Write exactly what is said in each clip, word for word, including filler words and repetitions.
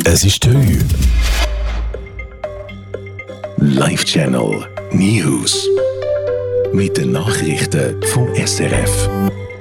Es ist drei. Live Channel News. Mit den Nachrichten vom S R F.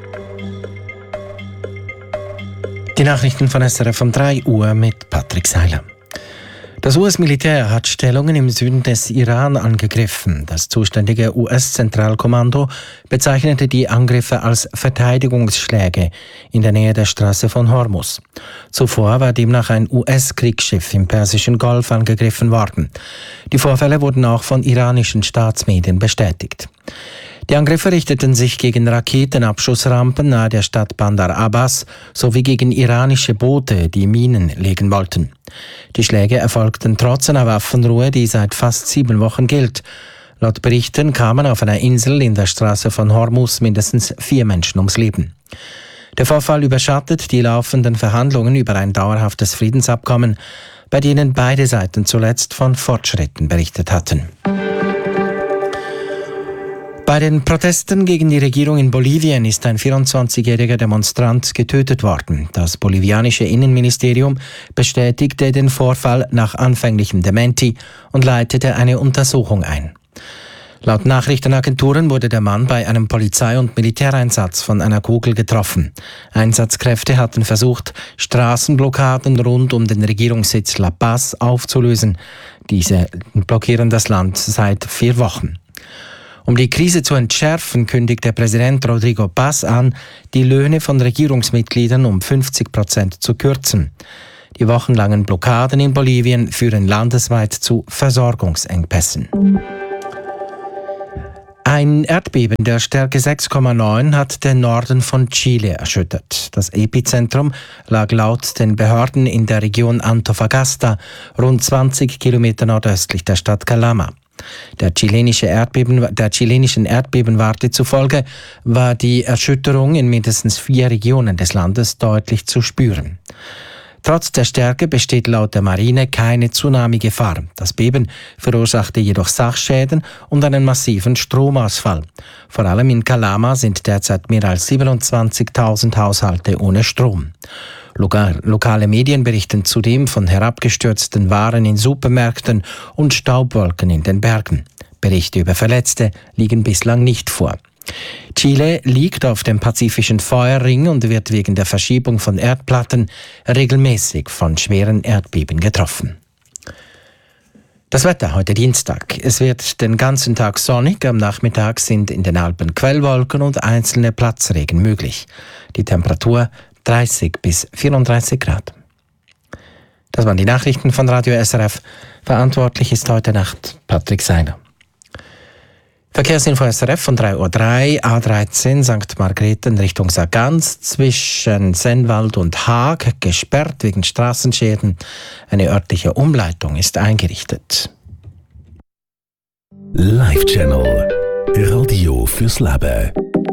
Die Nachrichten von S R F um drei Uhr mit Patrick Seiler. Das U S-Militär hat Stellungen im Süden des Iran angegriffen. Das zuständige U S-Zentralkommando bezeichnete die Angriffe als Verteidigungsschläge in der Nähe der Straße von Hormuz. Zuvor war demnach ein U S-Kriegsschiff im Persischen Golf angegriffen worden. Die Vorfälle wurden auch von iranischen Staatsmedien bestätigt. Die Angriffe richteten sich gegen Raketenabschussrampen nahe der Stadt Bandar Abbas sowie gegen iranische Boote, die Minen legen wollten. Die Schläge erfolgten trotz einer Waffenruhe, die seit fast sieben Wochen gilt. Laut Berichten kamen auf einer Insel in der Straße von Hormuz mindestens vier Menschen ums Leben. Der Vorfall überschattet die laufenden Verhandlungen über ein dauerhaftes Friedensabkommen, bei denen beide Seiten zuletzt von Fortschritten berichtet hatten. Bei den Protesten gegen die Regierung in Bolivien ist ein vierundzwanzigjähriger Demonstrant getötet worden. Das bolivianische Innenministerium bestätigte den Vorfall nach anfänglichem Dementi und leitete eine Untersuchung ein. Laut Nachrichtenagenturen wurde der Mann bei einem Polizei- und Militäreinsatz von einer Kugel getroffen. Einsatzkräfte hatten versucht, Straßenblockaden rund um den Regierungssitz La Paz aufzulösen. Diese blockieren das Land seit vier Wochen. Um die Krise zu entschärfen, kündigt der Präsident Rodrigo Paz an, die Löhne von Regierungsmitgliedern um fünfzig Prozent zu kürzen. Die wochenlangen Blockaden in Bolivien führen landesweit zu Versorgungsengpässen. Ein Erdbeben der Stärke sechs Komma neun hat den Norden von Chile erschüttert. Das Epizentrum lag laut den Behörden in der Region Antofagasta, rund zwanzig Kilometer nordöstlich der Stadt Calama. Der, chilenische Erdbeben, der chilenischen Erdbebenwarte zufolge war die Erschütterung in mindestens vier Regionen des Landes deutlich zu spüren. Trotz der Stärke besteht laut der Marine keine Tsunami-Gefahr. Das Beben verursachte jedoch Sachschäden und einen massiven Stromausfall. Vor allem in Calama sind derzeit mehr als siebenundzwanzigtausend Haushalte ohne Strom. Lokale Medien berichten zudem von herabgestürzten Waren in Supermärkten und Staubwolken in den Bergen. Berichte über Verletzte liegen bislang nicht vor. Chile liegt auf dem pazifischen Feuerring und wird wegen der Verschiebung von Erdplatten regelmäßig von schweren Erdbeben getroffen. Das Wetter heute Dienstag. Es wird den ganzen Tag sonnig, am Nachmittag sind in den Alpen Quellwolken und einzelne Platzregen möglich. Die Temperatur dreißig bis vierunddreißig Grad. Das waren die Nachrichten von Radio S R F. Verantwortlich ist heute Nacht Patrick Seiler. Verkehrsinfo S R F von drei Uhr drei, A dreizehn Sankt Margrethen Richtung Sargans, zwischen Sennwald und Haag, gesperrt wegen Straßenschäden. Eine örtliche Umleitung ist eingerichtet. Live Channel Radio fürs Leben.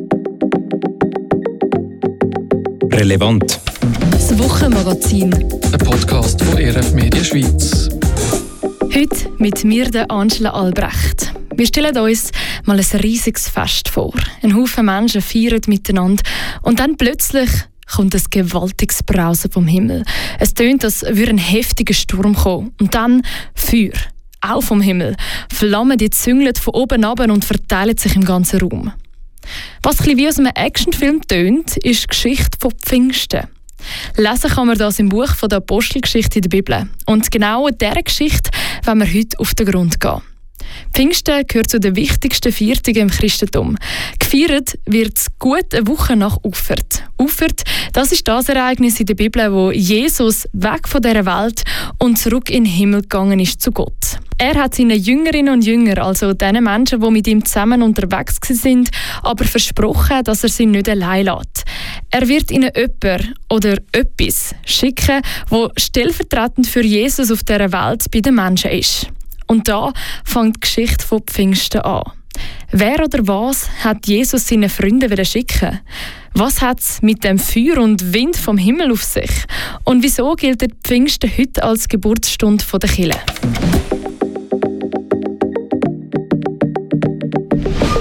Relevant. Das Wochenmagazin. Ein Podcast von E R F Media Schweiz. Heute mit mir, der Angela Albrecht. Wir stellen uns mal ein riesiges Fest vor. Ein Haufen Menschen feiern miteinander und dann plötzlich kommt ein gewaltiges Brausen vom Himmel. Es tönt, als würde ein heftiger Sturm kommen. Und dann Feuer. Auch vom Himmel. Flammen, die züngeln von oben ab und verteilen sich im ganzen Raum. Was ein bisschen wie aus einem Actionfilm tönt, ist die Geschichte von Pfingsten. Lesen kann man das im Buch von der Apostelgeschichte in der Bibel. Und genau dieser Geschichte wollen wir heute auf den Grund gehen. Pfingsten gehört zu den wichtigsten Feiertagen im Christentum. Gefeiert wird es gut eine Woche nach Auffahrt. Auffahrt, das ist das Ereignis in der Bibel, wo Jesus weg von dieser Welt und zurück in den Himmel gegangen ist zu Gott. Er hat seinen Jüngerinnen und Jüngern, also den Menschen, die mit ihm zusammen unterwegs sind, aber versprochen, dass er sie nicht allein lässt. Er wird ihnen jemanden oder etwas schicken, wo stellvertretend für Jesus auf dieser Welt bei den Menschen ist. Und da fängt die Geschichte von Pfingsten an. Wer oder was hat Jesus seinen Freunden schicken? Was hat es mit dem Feuer und Wind vom Himmel auf sich? Und wieso gilt der Pfingsten heute als Geburtsstunde der Kirche? Nach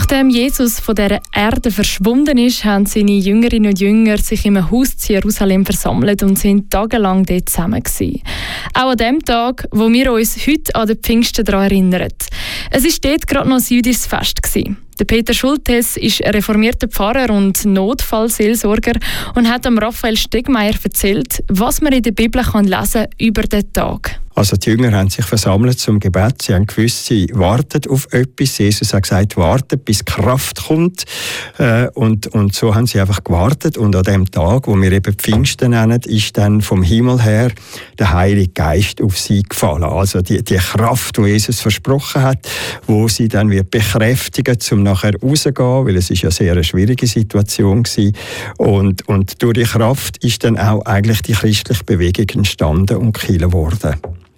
Nachdem Jesus von dieser Erde verschwunden ist, haben seine Jüngerinnen und Jünger sich im Haus zu Jerusalem versammelt und sind tagelang dort zusammen gewesen. Auch an dem Tag, wo wir uns heute an den Pfingsten daran erinnern. Es war dort gerade noch ein jüdisches Fest gewesen. Der Peter Schultes ist reformierter Pfarrer und Notfallseelsorger und hat am Raphael Stegmeier erzählt, was man in der Bibel kann lesen über den Tag. Also die Jünger haben sich versammelt zum Gebet. Sie haben gewusst, sie warten auf etwas. Jesus hat gesagt, wartet, bis Kraft kommt. Äh, und, und so haben sie einfach gewartet. Und an dem Tag, wo wir eben Pfingsten nennen, ist dann vom Himmel her der Heilige Geist auf sie gefallen. Also die, die Kraft, die Jesus versprochen hat, wo sie dann wird bekräftigen, um nachher rauszugehen, weil es ist ja sehr eine schwierige Situation gewesen. Und, und durch die Kraft ist dann auch eigentlich die christliche Bewegung entstanden und Kirche geworden.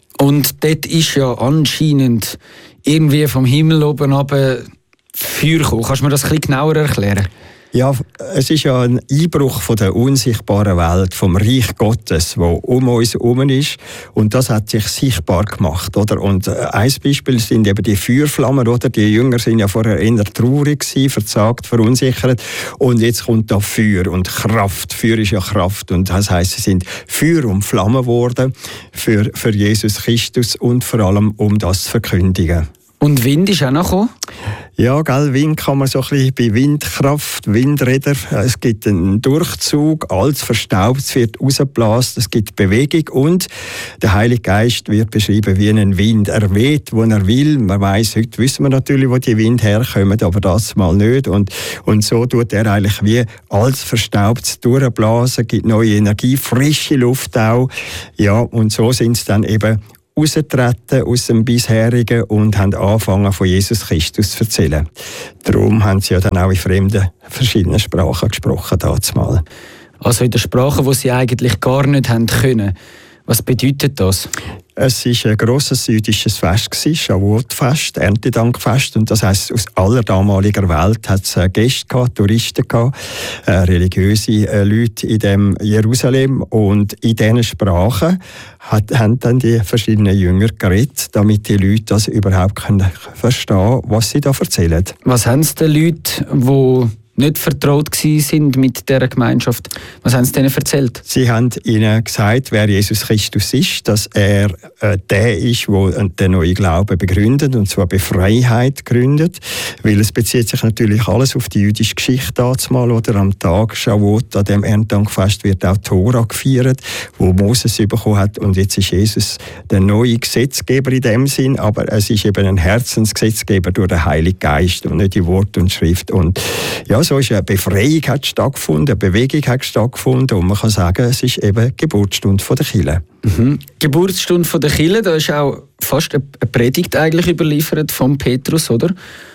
Und dort ist ja anscheinend irgendwie vom Himmel oben runter Feuer gekommen. Kannst du mir das ein bisschen genauer erklären? Ja, es ist ja ein Einbruch von der unsichtbaren Welt, vom Reich Gottes, wo um uns herum ist. Und das hat sich sichtbar gemacht, oder? Und ein Beispiel sind eben die Feuerflammen, oder? Die Jünger sind ja vorher eher traurig gewesen, verzagt, verunsichert. Und jetzt kommt da Feuer und Kraft. Feuer ist ja Kraft. Und das heisst, sie sind Feuer und Flammen geworden für, für Jesus Christus und vor allem, um das zu verkündigen. Und Wind ist auch noch gekommen? Ja, gell, Wind kann man so ein bisschen bei Windkraft, Windräder. Es gibt einen Durchzug, alles verstaubt, es wird rausgeblasen, es gibt Bewegung und der Heilige Geist wird beschrieben wie ein Wind. Er weht, wo er will. Man weiss, heute wissen wir natürlich, wo die Wind herkommen, aber das mal nicht. Und, und so tut er eigentlich wie alles verstaubt durchblasen, gibt neue Energie, frische Luft auch. Ja, und so sind es dann eben rausgetreten aus dem Bisherigen und haben angefangen, von Jesus Christus zu erzählen. Darum haben sie ja dann auch in fremden, verschiedenen Sprachen gesprochen, damals. Also in der Sprache, die sie eigentlich gar nicht haben können. Was bedeutet das? Es war ein grosses jüdisches Fest, Shavuot-Fest, Erntedankfest. Und das heisst, aus aller damaliger Welt hat es Gäste gehabt, Touristen gehabt, äh, religiöse äh, Leute in dem Jerusalem. Und in diesen Sprachen hat, haben dann die verschiedenen Jünger geredet, damit die Leute das überhaupt können verstehen, was sie da erzählen. Was haben es den Leuten, die nicht vertraut sind mit dieser Gemeinschaft? Was haben sie denen erzählt? Sie haben ihnen gesagt, wer Jesus Christus ist, dass er äh, der ist, der den neuen Glauben begründet, und zwar bei Freiheit gründet, weil es bezieht sich natürlich alles auf die jüdische Geschichte dazumal, oder am Tag Shavuot, an dem Erntedankfest wird auch Tora gefeiert, wo Moses bekommen hat, und jetzt ist Jesus der neue Gesetzgeber in dem Sinn, aber es ist eben ein Herzensgesetzgeber durch den Heiligen Geist und nicht die Wort und Schrift. Und ja, so ist eine Befreiung hat stattgefunden, eine Bewegung hat stattgefunden, und man kann sagen, es ist eben die Geburtsstunde der Kirche. Mhm. Geburtsstunde der Kirche, da ist auch fast eine Predigt eigentlich überliefert von Petrus, oder?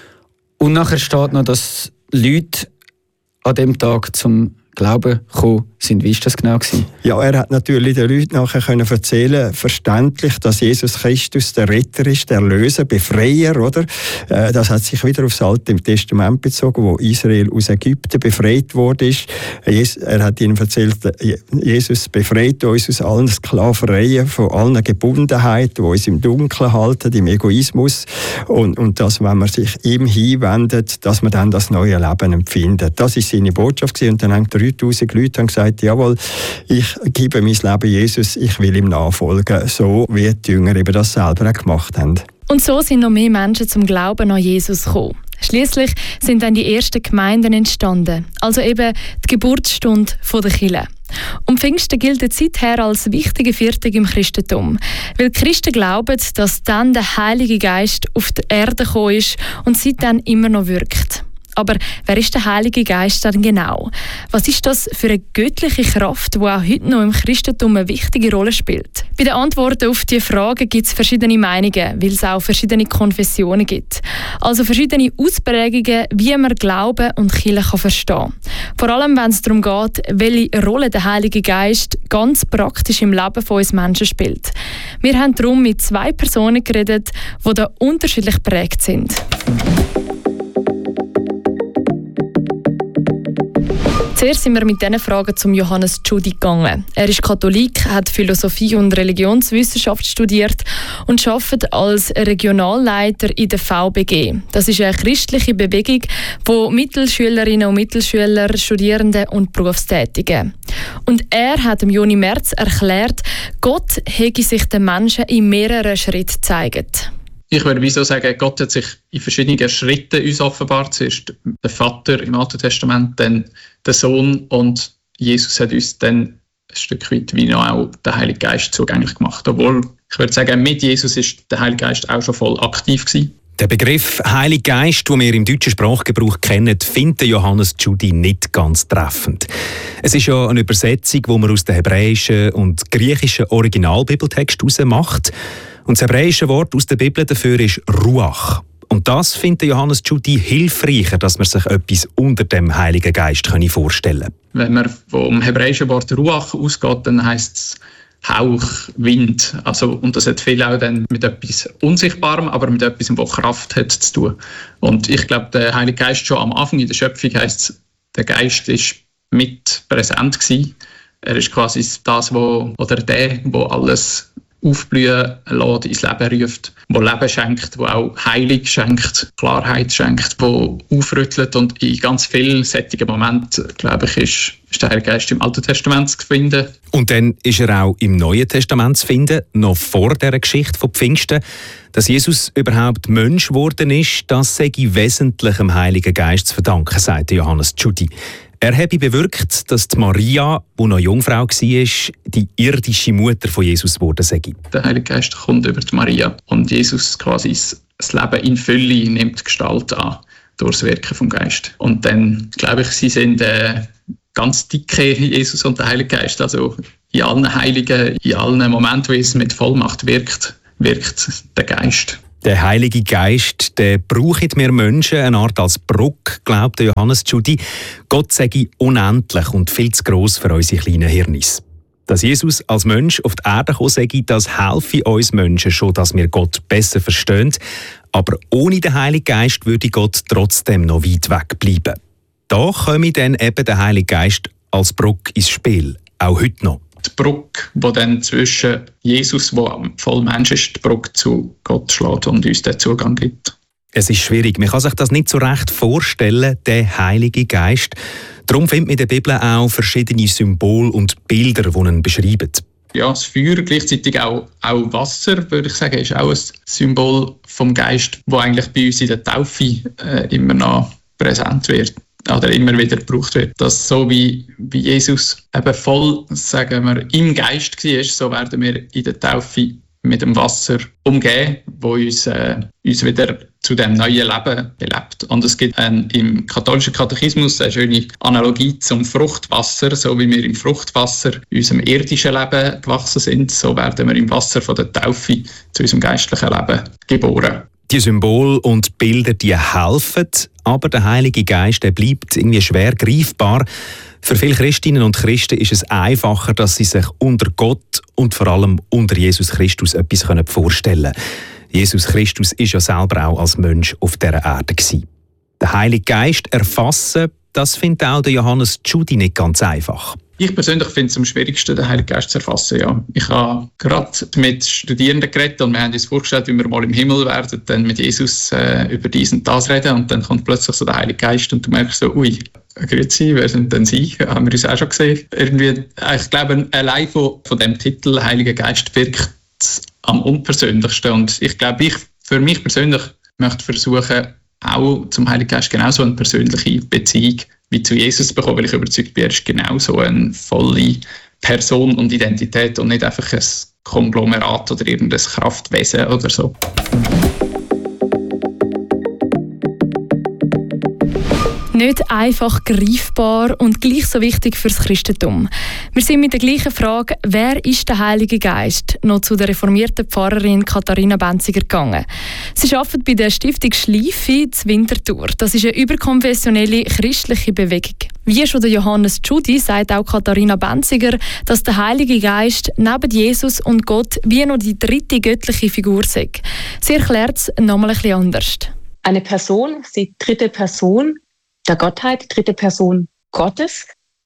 Und nachher steht noch, dass Leute an dem Tag zum Glauben gekommen sind. Wie war das genau gewesen? Ja, er hat natürlich den Leuten nachher können erzählen, verständlich, dass Jesus Christus der Retter ist, der Erlöser, Befreier, oder? Das hat sich wieder aufs Alte Testament bezogen, wo Israel aus Ägypten befreit wurde. Er hat ihnen erzählt, Jesus befreit uns aus allen Sklavereien, von allen Gebundenheiten, die uns im Dunkeln halten, im Egoismus. Und, und dass, wenn man sich ihm hinwendet, dass man dann das neue Leben empfindet. Das ist seine Botschaft gewesen. Und dann haben dreitausend Leute haben gesagt, jawohl, ich gebe mein Leben Jesus, ich will ihm nachfolgen, so wie die Jünger eben das selber auch gemacht haben. Und so sind noch mehr Menschen zum Glauben an Jesus gekommen. Schliesslich sind dann die ersten Gemeinden entstanden, also eben die Geburtsstunde der Kirche. Und Pfingsten gilt seither als wichtige Viertag im Christentum, weil die Christen glauben, dass dann der Heilige Geist auf die Erde gekommen ist und seitdem immer noch wirkt. Aber wer ist der Heilige Geist dann genau? Was ist das für eine göttliche Kraft, die auch heute noch im Christentum eine wichtige Rolle spielt? Bei den Antworten auf diese Fragen gibt es verschiedene Meinungen, weil es auch verschiedene Konfessionen gibt. Also verschiedene Ausprägungen, wie man Glauben und Kirche kann verstehen kann. Vor allem, wenn es darum geht, welche Rolle der Heilige Geist ganz praktisch im Leben von uns Menschen spielt. Wir haben darum mit zwei Personen geredet, die da unterschiedlich geprägt sind. Zuerst sind wir mit diesen Fragen zum Johannes Tschudi gegangen. Er ist Katholik, hat Philosophie und Religionswissenschaft studiert und arbeitet als Regionalleiter in der V B G. Das ist eine christliche Bewegung, wo Mittelschülerinnen und Mittelschüler, Studierende und Berufstätige. Und er hat im Juni März erklärt, Gott hege sich den Menschen in mehreren Schritten gezeigt. Ich würde wieso sagen, Gott hat sich in verschiedenen Schritten uns offenbart. Zuerst der Vater im Alten Testament, dann der Sohn und Jesus hat uns dann ein Stück weit wie noch auch den Heiligen Geist zugänglich gemacht. Obwohl, ich würde sagen, mit Jesus ist der Heilige Geist auch schon voll aktiv gewesen. Der Begriff Heiliger Geist, den wir im deutschen Sprachgebrauch kennen, findet Johannes Tschudi nicht ganz treffend. Es ist ja eine Übersetzung, die man aus dem hebräischen und griechischen Originalbibeltext heraus macht. Und das hebräische Wort aus der Bibel dafür ist Ruach. Und das findet Johannes Tschudi hilfreicher, dass man sich etwas unter dem Heiligen Geist vorstellen kann. Wenn man vom hebräischen Wort Ruach ausgeht, dann heisst es Hauch, Wind. Also, und das hat viel auch dann mit etwas Unsichtbarem, aber mit etwas, was Kraft hat, zu tun. Und ich glaube, der Heilige Geist schon am Anfang in der Schöpfung heisst es, der Geist ist mit präsent gewesen. Er ist quasi das, wo, oder der, wo alles aufblühen lässt, ins Leben ruft, wo Leben schenkt, wo auch Heilung schenkt, Klarheit schenkt, wo aufrüttelt. Und in ganz vielen solchen Momenten, glaube ich, ist, ist der Heilige Geist im Alten Testament zu finden. Und dann ist er auch im Neuen Testament zu finden, noch vor dieser Geschichte von Pfingsten. Dass Jesus überhaupt Mensch geworden ist, das sei wesentlich dem Heiligen Geist zu verdanken, sagt Johannes Tschudi. Er habe bewirkt, dass die Maria, die noch Jungfrau war, die irdische Mutter von Jesus geworden sei. Der Heilige Geist kommt über die Maria und Jesus quasi das Leben in Fülle nimmt Gestalt an durch das Wirken vom Geist. Und dann, glaube ich, sie sind äh, ganz dicke, Jesus und der Heilige Geist. Also in allen Heiligen, in allen Momenten, wo Jesus mit Vollmacht wirkt, wirkt der Geist. Der Heilige Geist, der braucht wir Menschen eine Art als Brücke, glaubt Johannes Tschudi. Gott sei unendlich und viel zu gross für unsere kleinen Hirnis. Dass Jesus als Mensch auf die Erde gekommen sei, das helfe uns Menschen schon, dass wir Gott besser verstehen. Aber ohne den Heiligen Geist würde Gott trotzdem noch weit weg bleiben. Da komme dann eben der Heilige Geist als Brücke ins Spiel, auch heute noch. Die Brücke, die dann zwischen Jesus, der voll Mensch ist, die Brücke zu Gott schlägt und uns den Zugang gibt. Es ist schwierig. Man kann sich das nicht so recht vorstellen, der Heilige Geist. Darum findet man in der Bibel auch verschiedene Symbole und Bilder, die ihn beschreiben. Ja, das Feuer, gleichzeitig auch, auch Wasser, würde ich sagen, ist auch ein Symbol vom Geist, das eigentlich bei uns in der Taufe äh, immer noch präsent wird. Oder immer wieder gebraucht wird. Dass so wie, wie Jesus eben voll, sagen wir, im Geist war, so werden wir in der Taufe mit dem Wasser umgehen, wo uns, äh, uns wieder zu dem neuen Leben belebt. Und es gibt ein, im katholischen Katechismus eine schöne Analogie zum Fruchtwasser. So wie wir im Fruchtwasser in unserem irdischen Leben gewachsen sind, so werden wir im Wasser von der Taufe zu unserem geistlichen Leben geboren. Die Symbole und Bilder, die helfen, aber der Heilige Geist, der bleibt irgendwie schwer greifbar. Für viele Christinnen und Christen ist es einfacher, dass sie sich unter Gott und vor allem unter Jesus Christus etwas vorstellen können. Jesus Christus ist ja selber auch als Mensch auf dieser Erde gewesen. Den Heiligen Geist erfassen, das findet auch der Johannes Tschudi nicht ganz einfach. Ich persönlich finde es am schwierigsten, den Heiligen Geist zu erfassen. Ja. Ich habe gerade mit Studierenden geredet und wir haben uns vorgestellt, wie wir mal im Himmel werden, dann mit Jesus äh, über dies und das reden und dann kommt plötzlich so der Heilige Geist und du merkst so, ui, grüezi, wer sind denn Sie? Haben wir uns auch schon gesehen. Irgendwie, ich glaube, allein von, von dem Titel Heiliger Geist wirkt es am unpersönlichsten und ich glaube, ich für mich persönlich möchte versuchen, auch zum Heiligen Geist genauso eine persönliche Beziehung wie zu Jesus bekommen, weil ich überzeugt bin, er ist genau so eine volle Person und Identität und nicht einfach ein Konglomerat oder irgendein Kraftwesen oder so. Nicht einfach greifbar und gleich so wichtig für das Christentum. Wir sind mit der gleichen Frage, wer ist der Heilige Geist, noch zu der reformierten Pfarrerin Katharina Benziger gegangen. Sie arbeitet bei der Stiftung Schleife zu Winterthur. Das ist eine überkonfessionelle christliche Bewegung. Wie schon der Johannes Tschudi sagt auch Katharina Benziger, dass der Heilige Geist neben Jesus und Gott wie noch die dritte göttliche Figur sei. Sie erklärt es nochmal ein bisschen anders. Eine Person ist die dritte Person der Gottheit, die dritte Person Gottes.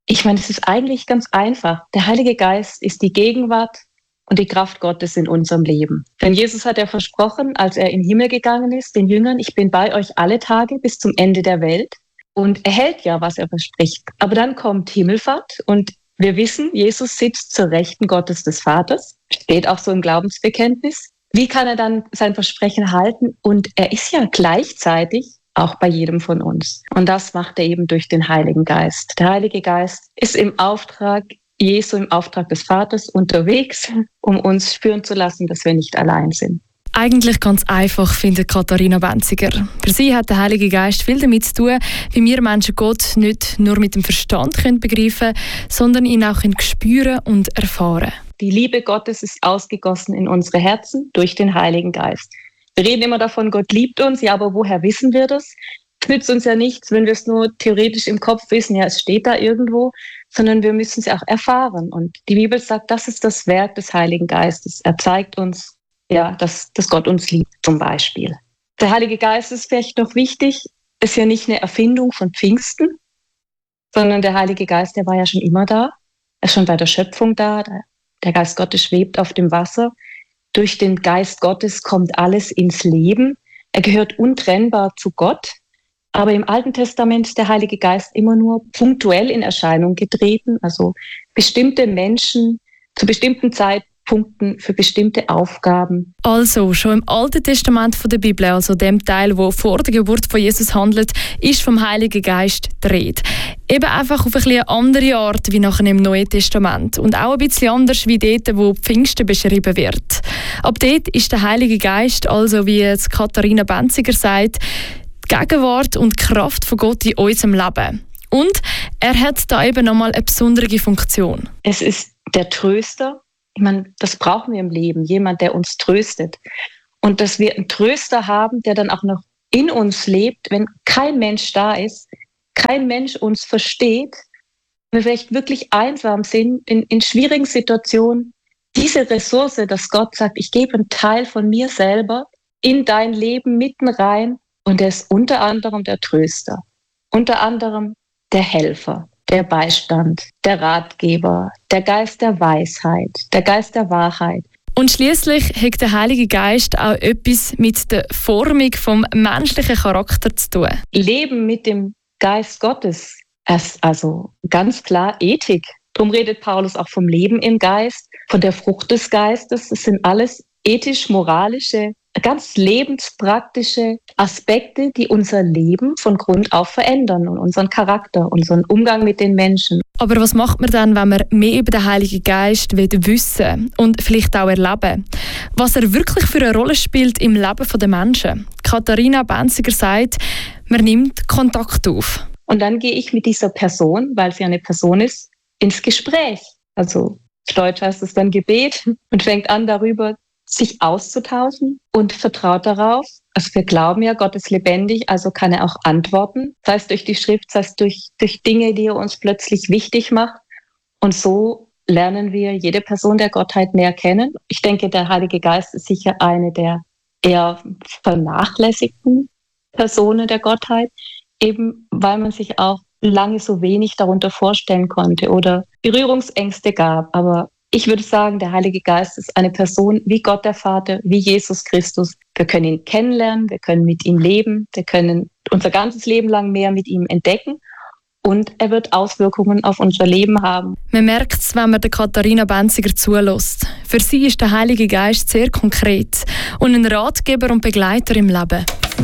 Ich meine, es ist eigentlich ganz einfach. Der Heilige Geist ist die Gegenwart und die Kraft Gottes in unserem Leben. Denn Jesus hat ja versprochen, als er in den Himmel gegangen ist, den Jüngern, ich bin bei euch alle Tage bis zum Ende der Welt. Und er hält ja, was er verspricht. Aber dann kommt Himmelfahrt und wir wissen, Jesus sitzt zur Rechten Gottes des Vaters. Steht auch so im Glaubensbekenntnis. Wie kann er dann sein Versprechen halten? Und er ist ja gleichzeitig auch bei jedem von uns. Und das macht er eben durch den Heiligen Geist. Der Heilige Geist ist im Auftrag Jesu, im Auftrag des Vaters unterwegs, um uns spüren zu lassen, dass wir nicht allein sind. Eigentlich ganz einfach, findet Katharina Benziger. Für sie hat der Heilige Geist viel damit zu tun, wie wir Menschen Gott nicht nur mit dem Verstand können begreifen können, sondern ihn auch spüren und erfahren. Die Liebe Gottes ist ausgegossen in unsere Herzen durch den Heiligen Geist. Wir reden immer davon, Gott liebt uns, ja, aber woher wissen wir das? Es nützt uns ja nichts, wenn wir es nur theoretisch im Kopf wissen, ja, es steht da irgendwo, sondern wir müssen es auch erfahren. Und die Bibel sagt, das ist das Werk des Heiligen Geistes. Er zeigt uns, ja, dass, dass Gott uns liebt, zum Beispiel. Der Heilige Geist ist vielleicht noch wichtig, ist ja nicht eine Erfindung von Pfingsten, sondern der Heilige Geist, der war ja schon immer da. Er ist schon bei der Schöpfung da. Der Geist Gottes schwebt auf dem Wasser. Durch den Geist Gottes kommt alles ins Leben. Er gehört untrennbar zu Gott. Aber im Alten Testament ist der Heilige Geist immer nur punktuell in Erscheinung getreten. Also bestimmte Menschen zu bestimmten Zeitpunkten für bestimmte Aufgaben. Also schon im Alten Testament der Bibel, also dem Teil, wo vor der Geburt von Jesus handelt, ist vom Heiligen Geist die Rede. Eben einfach auf ein bisschen andere Art wie nachher im Neuen Testament. Und auch ein bisschen anders wie dort, wo Pfingsten beschrieben wird. Ab dort ist der Heilige Geist, also wie jetzt Katharina Benziger sagt, die Gegenwart und die Kraft von Gott in unserem Leben. Und er hat da eben nochmal eine besondere Funktion. Es ist der Tröster. Ich meine, das brauchen wir im Leben. Jemand, der uns tröstet. Und dass wir einen Tröster haben, der dann auch noch in uns lebt, wenn kein Mensch da ist, kein Mensch uns versteht, wir vielleicht wirklich einsam sind, in, in schwierigen Situationen, diese Ressource, dass Gott sagt, ich gebe einen Teil von mir selber in dein Leben mitten rein und er ist unter anderem der Tröster, unter anderem der Helfer, der Beistand, der Ratgeber, der Geist der Weisheit, der Geist der Wahrheit. Und schliesslich hat der Heilige Geist auch etwas mit der Formung vom menschlichen Charakter zu tun. Leben mit dem Geist Gottes ist also ganz klar Ethik. Darum redet Paulus auch vom Leben im Geist, von der Frucht des Geistes. Das sind alles ethisch-moralische, ganz lebenspraktische Aspekte, die unser Leben von Grund auf verändern und unseren Charakter, unseren Umgang mit den Menschen. Aber was macht man dann, wenn man mehr über den Heiligen Geist wissen und vielleicht auch erleben? Was er wirklich für eine Rolle spielt im Leben der Menschen? Katharina Benziger sagt, man nimmt Kontakt auf. Und dann gehe ich mit dieser Person, weil sie eine Person ist, ins Gespräch. Also auf Deutsch heißt es dann Gebet und fängt an darüber, sich auszutauschen und vertraut darauf. Also wir glauben ja, Gott ist lebendig, also kann er auch antworten. Sei es durch die Schrift, sei es durch, durch Dinge, die er uns plötzlich wichtig macht. Und so lernen wir jede Person der Gottheit näher kennen. Ich denke, der Heilige Geist ist sicher eine der eher vernachlässigten Personen der Gottheit, eben weil man sich auch lange so wenig darunter vorstellen konnte oder Berührungsängste gab. Aber ich würde sagen, der Heilige Geist ist eine Person wie Gott der Vater, wie Jesus Christus. Wir können ihn kennenlernen, wir können mit ihm leben, wir können unser ganzes Leben lang mehr mit ihm entdecken und er wird Auswirkungen auf unser Leben haben. Man merkt es, wenn man der Katharina Benziger zulässt. Für sie ist der Heilige Geist sehr konkret und ein Ratgeber und Begleiter im Leben.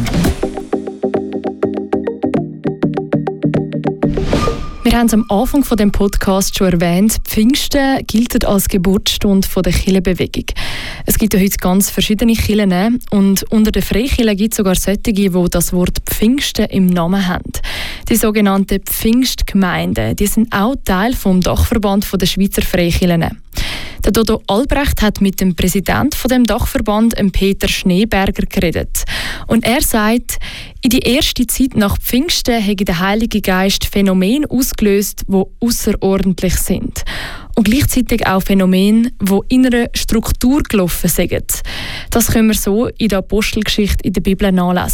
Wir haben es am Anfang von dem Podcast schon erwähnt, Pfingsten gilt als Geburtsstunde der Kirchenbewegung. Es gibt ja heute ganz verschiedene Kirchen und unter den Freikirchen gibt es sogar solche, die das Wort Pfingsten im Namen haben. Die sogenannten Pfingstgemeinden, die sind auch Teil vom Dachverband der Schweizer Freikirchen. Der Dodo Albrecht hat mit dem Präsidenten von dem Dachverband, Peter Schneeberger, geredet. Und er sagt, in die erste Zeit nach Pfingsten habe der Heilige Geist Phänomene ausgelöst, die außerordentlich sind. Und gleichzeitig auch Phänomene, die in einer Struktur gelaufen sind. Das können wir so in der Apostelgeschichte in der Bibel nachlesen.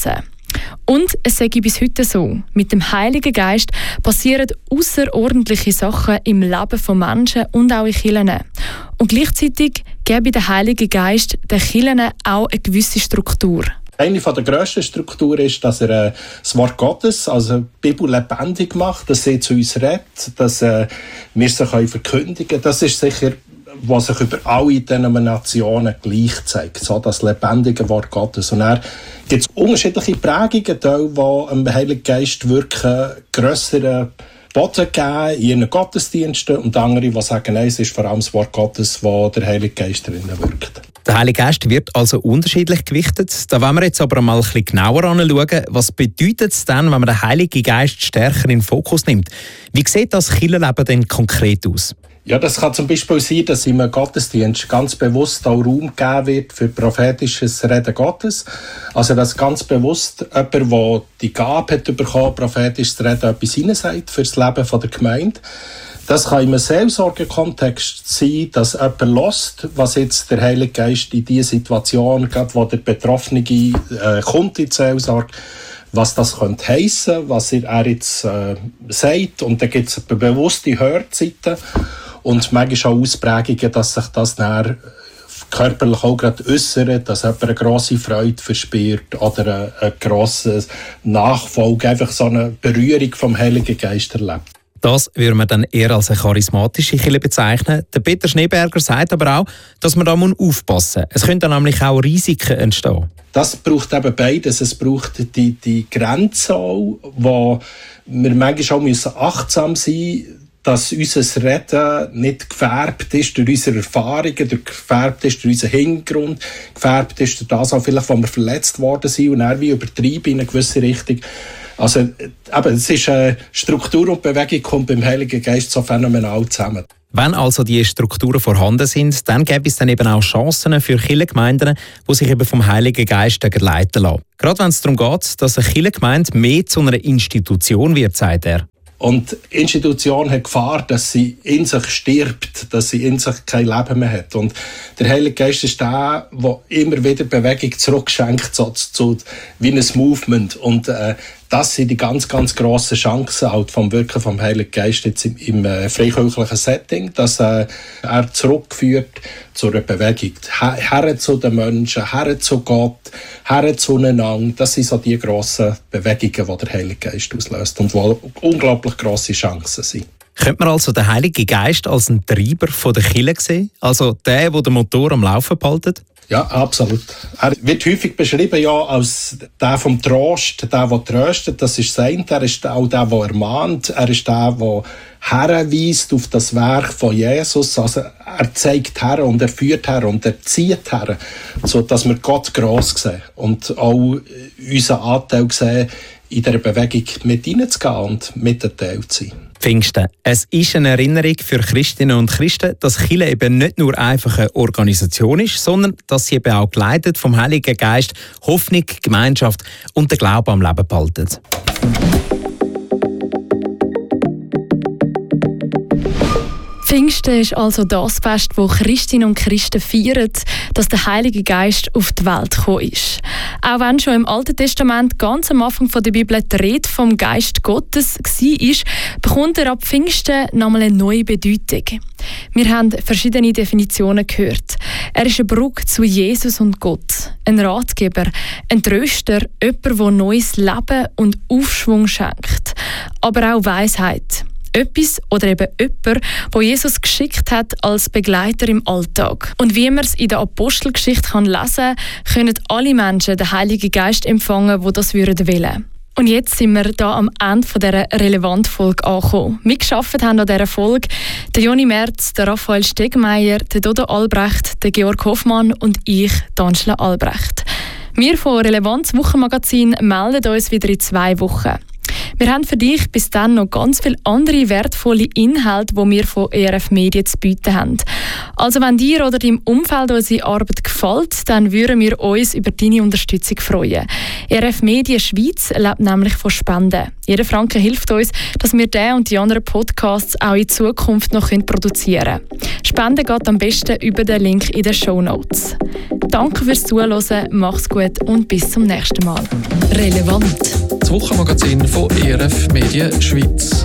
Und es sei bis heute so, mit dem Heiligen Geist passieren außerordentliche Sachen im Leben von Menschen und auch in Kirchen. Und gleichzeitig gebe der Heilige Geist den Kirchen auch eine gewisse Struktur. Eine der grössten Strukturen ist, dass er äh, das Wort Gottes, also die Bibel, lebendig macht, dass sie zu uns redet, dass äh, wir sie können verkündigen können. Das ist sicher, was sich über alle Denominationen gleich zeigt, so das lebendige Wort Gottes. Und dann gibt es unterschiedliche Prägungen, die dem Heiligen Geist wirken, grössere Boden geben in ihren Gottesdiensten und andere, die sagen, nein, es ist vor allem das Wort Gottes, wo der Heilige Geist drinnen wirkt. Der Heilige Geist wird also unterschiedlich gewichtet. Da wollen wir jetzt aber mal ein bisschen genauer anschauen. Was bedeutet es dann, wenn man den Heiligen Geist stärker in den Fokus nimmt? Wie sieht das Kirchenleben denn konkret aus? Ja, das kann zum Beispiel sein, dass im Gottesdienst ganz bewusst auch Raum gegeben wird für prophetisches Reden Gottes. Also, dass ganz bewusst jemand, der die Gabe hat bekommen, prophetisches Reden, etwas hineinsagt für das Leben der Gemeinde. Das kann in einem Seelsorgekontext sein, dass jemand hört, was jetzt der Heilige Geist in dieser Situation, gerade wo der Betroffene äh, kommt in die Seelsorge, was das könnte heissen, was er jetzt äh, sagt. Und dann gibt es bewusste Hörzeiten und manchmal auch Ausprägungen, dass sich das dann körperlich auch gerade äußert, dass jemand eine grosse Freude verspürt oder eine, eine grosse Nachfolge, einfach so eine Berührung vom Heiligen Geist erlebt. Das würde man dann eher als eine charismatische Kirche bezeichnen. Der Peter Schneeberger sagt aber auch, dass man da aufpassen muss. Es können dann nämlich auch Risiken entstehen. Das braucht eben beides. Es braucht die, die Grenze auch, wo wir manchmal auch müssen achtsam sein müssen, dass unser Reden nicht gefärbt ist durch unsere Erfahrungen, durch gefärbt ist durch unseren Hintergrund, gefärbt ist durch das auch vielleicht, wo wir verletzt worden sind und dann wie übertrieben in eine gewisse Richtung. Also eben, es ist eine Struktur und Bewegung kommt beim Heiligen Geist so phänomenal zusammen. Wenn also die Strukturen vorhanden sind, dann gäbe es dann eben auch Chancen für Kirchengemeinden, die sich eben vom Heiligen Geist leiten lassen. Gerade wenn es darum geht, dass eine Kirchengemeinde mehr zu einer Institution wird, sagt er. Und die Institution hat Gefahr, dass sie in sich stirbt, dass sie in sich kein Leben mehr hat. Und der Heilige Geist ist der, der immer wieder Bewegung zurückschenkt, so zu, wie ein Movement. Und äh, das sind die ganz, ganz grossen Chancen halt vom Wirken vom Heiligen Geist jetzt im, im äh, freikirchlichen Setting, dass äh, er zurückführt zu einer Bewegung. Her, her zu den Menschen, her zu Gott, her zueinander. Das sind so die grossen Bewegungen, die der Heilige Geist auslöst und die unglaublich grosse Chancen sind. Könnte man also den Heiligen Geist als einen Treiber von der Kirche sehen? Also der, der den Motor am Laufen behält? Ja, absolut. Er wird häufig beschrieben ja, als der vom Trost, der, der tröstet. Das ist sein. Er ist auch der, der ermahnt. Er ist der, der herweist auf das Werk von Jesus. Also er zeigt her und er führt her und er zieht her, sodass wir Gott gross sehen und auch unseren Anteil sehen, in dieser Bewegung mit hineinzugehen und mit der Teil zu sein. Pfingsten. Es ist eine Erinnerung für Christinnen und Christen, dass Kirche eben nicht nur einfach eine Organisation ist, sondern dass sie eben auch geleitet vom Heiligen Geist Hoffnung, Gemeinschaft und den Glauben am Leben behalten. Pfingsten ist also das Fest, wo Christinnen und Christen feiern, dass der Heilige Geist auf die Welt gekommen ist. Auch wenn schon im Alten Testament ganz am Anfang der Bibel die Rede vom Geist Gottes war, bekommt er ab Pfingsten nochmal eine neue Bedeutung. Wir haben verschiedene Definitionen gehört. Er ist eine Brücke zu Jesus und Gott, ein Ratgeber, ein Tröster, jemand, der neues Leben und Aufschwung schenkt, aber auch Weisheit. Etwas oder eben jemand, wo Jesus geschickt hat als Begleiter im Alltag. Und wie man es in der Apostelgeschichte kann lesen kann, können alle Menschen den Heiligen Geist empfangen, die das wollen würden. Und jetzt sind wir da am Ende dieser Relevant-Folge angekommen. Mitgearbeitet haben an dieser Folge der Joni Merz, der Raphael Stegmeier, der Dodo Albrecht, der Georg Hoffmann und ich, Angela Albrecht. Wir von Relevanz Wochenmagazin melden uns wieder in zwei Wochen. Wir haben für dich bis dann noch ganz viele andere wertvolle Inhalte, die wir von E R F Medien zu bieten haben. Also wenn dir oder deinem Umfeld unsere Arbeit gefällt, dann würden wir uns über deine Unterstützung freuen. E R F Medien Schweiz lebt nämlich von Spenden. Jeder Franken hilft uns, dass wir diesen und die anderen Podcasts auch in Zukunft noch produzieren können. Spenden geht am besten über den Link in den Shownotes. danke fürs Zuhören, mach's gut und bis zum nächsten Mal. Relevant. Das Wochenmagazin von E R F Medien Schweiz.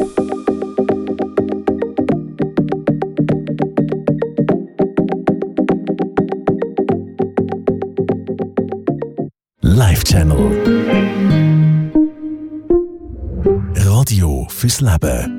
Live Channel. Radio fürs Leben.